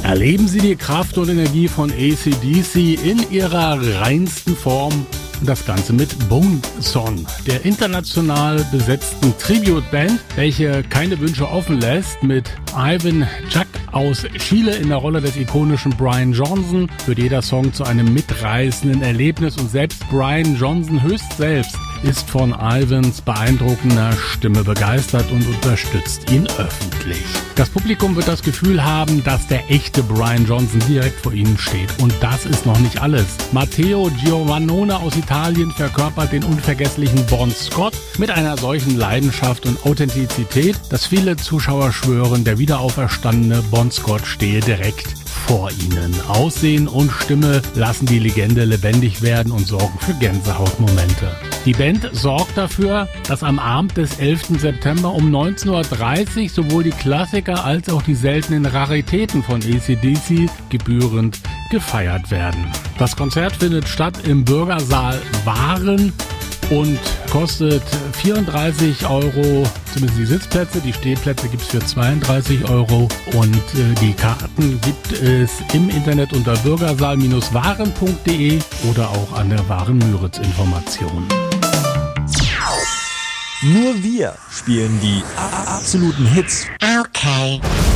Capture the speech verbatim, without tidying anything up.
Erleben Sie die Kraft und Energie von A C D C in ihrer reinsten Form. Das Ganze mit Bone Song, der international besetzten Tribute-Band, welche keine Wünsche offen lässt, mit Ivan Jack aus Chile in der Rolle des ikonischen Brian Johnson, führt jeder Song zu einem mitreißenden Erlebnis und selbst Brian Johnson höchst selbst ist von Ivans beeindruckender Stimme begeistert und unterstützt ihn öffentlich. Das Publikum wird das Gefühl haben, dass der echte Brian Johnson direkt vor ihnen steht. Und das ist noch nicht alles. Matteo Giovannone aus Italien verkörpert den unvergesslichen Bon Scott mit einer solchen Leidenschaft und Authentizität, dass viele Zuschauer schwören, der wiederauferstandene Bon Scott stehe direkt vor ihnen. Aussehen und Stimme lassen die Legende lebendig werden und sorgen für Gänsehautmomente. Die Band sorgt dafür, dass am Abend des elften September um neunzehn Uhr dreißig sowohl die Klassiker als auch die seltenen Raritäten von A C D C gebührend gefeiert werden. Das Konzert findet statt im Bürgersaal Waren und kostet vierunddreißig Euro, zumindest die Sitzplätze. Die Stehplätze gibt es für zweiunddreißig Euro und äh, die Karten gibt es im Internet unter bürgersaal waren punkt de oder auch an der Waren Müritz Information. Nur wir spielen die absoluten Hits. Okay.